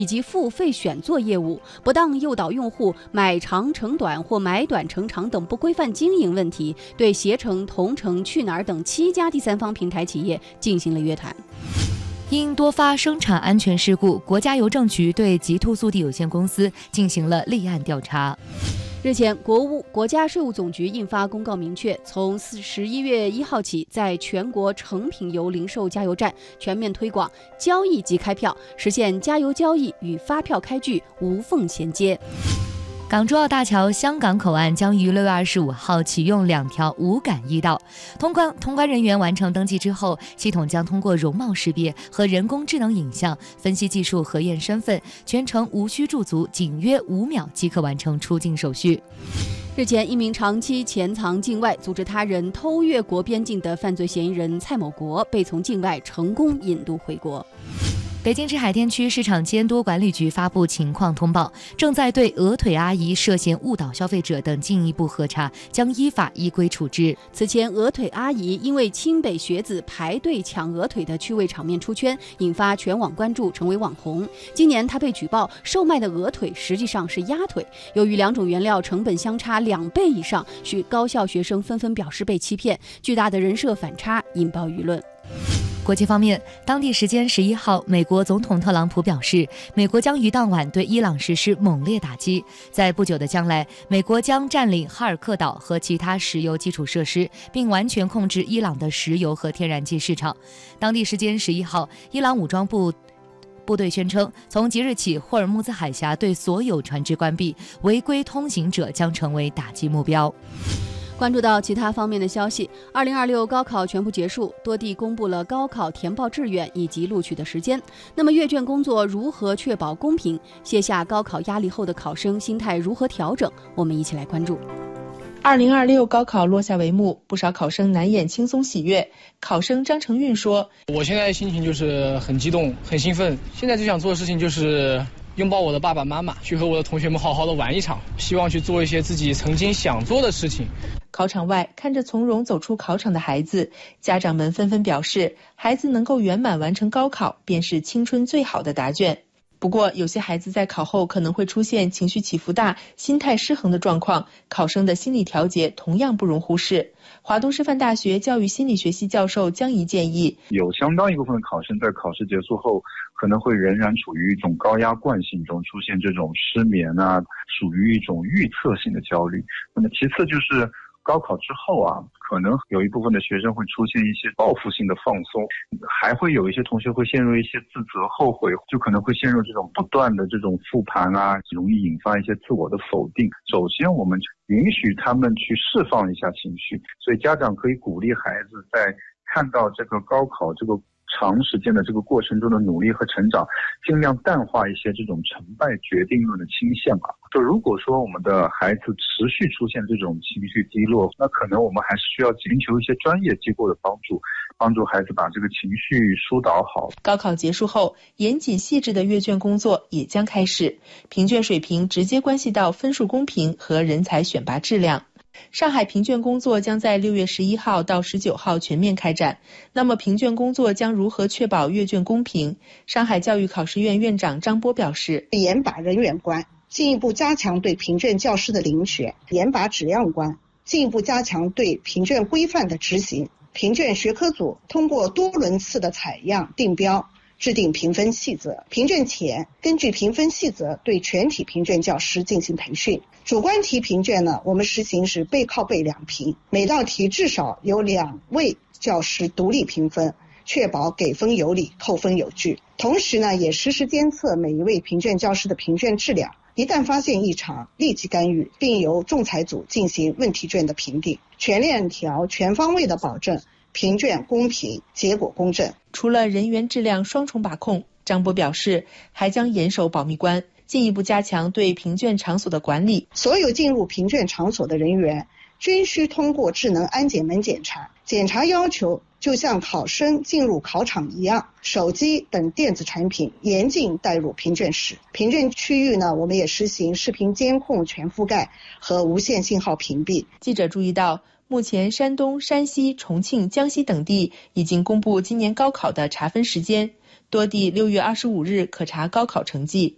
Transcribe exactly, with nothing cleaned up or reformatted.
以及付费选座业务、不当诱导用户买长乘短或买短乘长等不规范经营问题，对携程、同程、去哪儿等七家第三方平台企业进行了约谈。 因多发生产安全事故，国家邮政局对极兔速递有限公司进行了立案调查。 日前，国务国家税务总局印发公告，明确从十一月一号起，在全国成品油零售加油站全面推广交易即开票，实现加油交易与发票开具无缝衔接。 港珠澳大桥香港口岸将于六月二十五号启用两条无感驿道，通关通关人员完成登记之后，系统将通过容貌识别和人工智能影像分析技术核验身份，全程无需驻足，仅约五秒即可完成出境手续。 日前，一名长期潜藏境外、组织他人偷越国边境的犯罪嫌疑人蔡某国被从境外成功引渡回国。 北京市海淀区市场监督管理局发布情况通报，正在对鹅腿阿姨涉嫌误导消费者等进一步核查，将依法依规处置。 此前，鹅腿阿姨因为清北学子排队抢鹅腿的趣味场面出圈，引发全网关注，成为网红。今年，她被举报售卖的鹅腿实际上是鸭腿，由于两种原料成本相差两倍以上，许高校学生纷纷表示被欺骗，巨大的人设反差引爆舆论。 国际方面，当地时间十一号，美国总统特朗普表示，美国将于当晚对伊朗实施猛烈打击。在不久的将来，美国将占领哈尔克岛和其他石油基础设施，并完全控制伊朗的石油和天然气市场。当地时间十一号，伊朗武装部部队宣称，从即日起，霍尔木兹海峡对所有船只关闭，违规通行者将成为打击目标。 关注到其他方面的消息，二零二六高考全部结束，多地公布了高考填报志愿以及录取的时间。那么阅卷工作如何确保公平？卸下高考压力后的考生心态如何调整？我们一起来关注。 二零二六高考落下帷幕，不少考生难掩轻松喜悦。考生张成运说：“ 我现在心情就是很激动、很兴奋，现在最想做的事情就是拥抱我的爸爸妈妈，去和我的同学们好好的玩一场，希望去做一些自己曾经想做的事情。” 考场外，看着从容走出考场的孩子，家长们纷纷表示，孩子能够圆满完成高考，便是青春最好的答卷。不过，有些孩子在考后可能会出现情绪起伏大、心态失衡的状况，考生的心理调节同样不容忽视。华东师范大学教育心理学系教授江怡建议， 有相当一部分的考生在考试结束后，可能会仍然处于一种高压惯性中，出现这种失眠啊，属于一种预测性的焦虑。那么其次就是高考之后啊，可能有一部分的学生会出现一些报复性的放松，还会有一些同学会陷入一些自责后悔，就可能会陷入这种不断的这种复盘啊，容易引发一些自我的否定。首先我们允许他们去释放一下情绪，所以家长可以鼓励孩子在看到这个高考这个长时间的这个过程中的努力和成长，尽量淡化一些这种成败决定论的倾向啊。就如果说我们的孩子持续出现这种情绪低落，那可能我们还是需要寻求一些专业机构的帮助，帮助孩子把这个情绪疏导好。 高考结束后，严谨细致的阅卷工作也将开始，评卷水平直接关系到分数公平和人才选拔质量。上海评卷工作将在六月十一号到十九号全面开展。那么评卷工作将如何确保阅卷公平？上海教育考试院院长张波表示， 严把人员关，进一步加强对评卷教师的遴选；严把质量关，进一步加强对评卷规范的执行。评卷学科组通过多轮次的采样定标，制定评分细则。评卷前，根据评分细则对全体评卷教师进行培训。主观题评卷呢，我们实行是背靠背两评，每道题至少有两位教师独立评分，确保给分有理，扣分有据。同时呢，也实时监测每一位评卷教师的评卷质量，一旦发现异常，立即干预，并由仲裁组进行问题卷的评定，全链条、全方位的保证评卷公平，结果公正。 除了人员质量双重把控，张波表示，还将严守保密关，进一步加强对评卷场所的管理。 所有进入评卷场所的人员均需通过智能安检门检查，检查要求就像考生进入考场一样，手机等电子产品严禁带入评卷室。评卷区域呢，我们也实行视频监控全覆盖和无线信号屏蔽。 记者注意到，目前山东、山西、重庆、江西等地已经公布今年高考的查分时间，多地六月二十五日可查高考成绩。